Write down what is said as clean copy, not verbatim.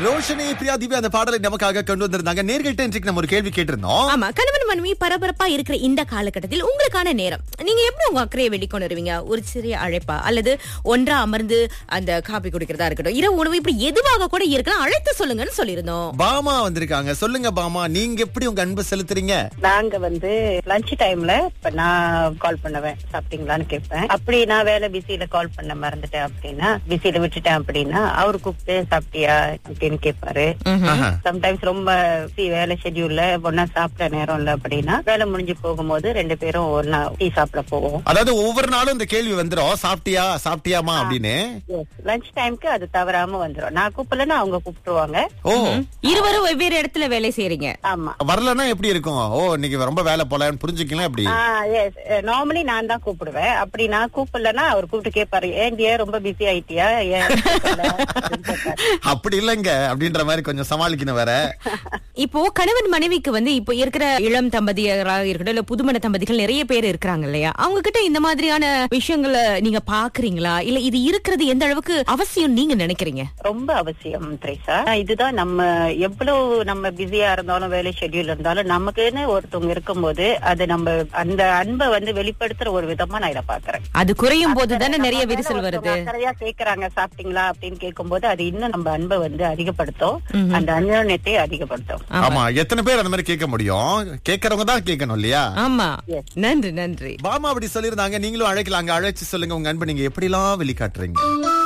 ரோஷினி பிரியா திவ்யா அந்த பாடலை நமக்காக கொண்டு வந்திருந்தாங்க. நேர்கிட்ட இன்றைக்கு நம்ம ஒரு கேள்வி கேட்டிருந்தோம். ஆமா, கணவன் மனைவி பரபரப்பா இருக்கிற இந்த காலகட்டத்தில் உங்களுக்கான நேரம் நீங்க எப்படி உங்க அக்கறையை வெளிக்கொண்டு வருவீங்க? ஒரு சிறிய அழைப்பா அல்லது ஒன்றா அமர்ந்து அந்த காபி குடிக்கிறதா இருக்கட்டும், இரவு உணவு, இப்படி எதுவாக கூட இருக்கலாம், அழைத்து சொல்லுங்கன்னு சொல்லியிருந்தோம். பாமா வந்திருக்காங்க. சொல்லுங்க பாமா, நீங்க எப்படி உங்க அன்பை செலுத்துறீங்க? நாங்க லஞ்ச் டைம்ல இப்ப நான் கால் பண்ணுவேன், சாப்பிட்டீங்களான்னு கேட்பேன். அப்படி நான் வேலை பிஸியில கால் பண்ண மறந்துட்டேன் அப்படின்னா, பிஸியில விட்டுட்டேன் அப்படின்னா அவரு கூப்பிட்டு சாப்பிட்டியா அப்படின்னு கேட்பாரு. சம்டைம்ஸ் ரொம்ப வேலை ஷெட்யூல்ல ஒன்னா சாப்பிட நேரம் இல்ல அப்படின்னா வேலை முடிஞ்சு போகும்போது 2 பேரும் ஒன்னா டீ சாப்பிட போவோம். அதாவது ஒவ்வொரு நாளும் இந்த கேள்வி வந்துரும், சாப்பிட்டியா சாப்பிட்டியாமா அப்படின்னு. லஞ்ச் டைம்க்கு அது தவறாம வந்துரும். நான் கூப்பிடலன்னா அவங்க கூப்பிட்டுருவாங்க. ஓ, இருவரும் வெவ்வேறு இடத்துல வேலை செய்றீங்க. ஆமா, வரலன்னா எப்படி இருக்கும்? ஓ, இன்னைக்கு ரொம்ப வேலை போலன்னு புரிஞ்சுக்கலாம். எப்படி நார்மலி நான் தான் கூப்பிடுவேன். அப்படி நான் கூப்பிடலன்னா அவர் கூப்பிட்டு கேட்பாரு, ஏன்டியா ரொம்ப பிஸி ஆயிட்டியா, அப்படி இல்லங்க அப்படின்ற மாதிரி கொஞ்சம் சமாளிக்கணும் வேற. இப்போ கணவன் மனைவிக்கு இப்போ இருக்கிற இளம் தம்பதியராக இருக்கட்டும், இல்ல புதுமண தம்பதிகள் நிறைய பேர் இருக்கிறாங்க இல்லையா, அவங்க கிட்ட இந்த மாதிரியான விஷயங்களை நீங்க பாக்குறீங்களா? இல்ல இது இருக்கிறது எந்த அளவுக்கு அவசியம் நீங்க நினைக்கிறீங்க? ரொம்ப அவசியம் திரேசா. இதுதான் நம்ம எவ்வளவு நம்ம பிஸியா இருந்தாலும் வேலை ஷெட்யூல் இருந்தாலும் நமக்குன்னு ஒருத்தவங்க இருக்கும்போது அது நம்ம அந்த அன்பை வெளிப்படுத்துற ஒரு விதமா நான் இதை பாக்குறேன். அது குறையும் போதுதானே நிறைய விரிசல் வருது. நிறைய கேக்குறாங்க சாப்பிட்டீங்களா அப்படின்னு கேட்கும்போது அது இன்னும் நம்ம அன்பை அதிகப்படுத்தும், அந்த அந்யோன்யத்தை அதிகப்படுத்தும். ஆமா, எத்தனை பேர் அந்த மாதிரி கேட்க முடியும்? கேட்கறவங்க தான் கேட்கணும் இல்லையா? ஆமா, நன்றி நன்றி. பாமா அப்படி சொல்லிருந்தாங்க. நீங்களும் அழைக்கலாங்க. அழைச்சு சொல்லுங்க உங்க அன்பை நீங்க எப்படிலாம் வெளிக்காட்டுறீங்க.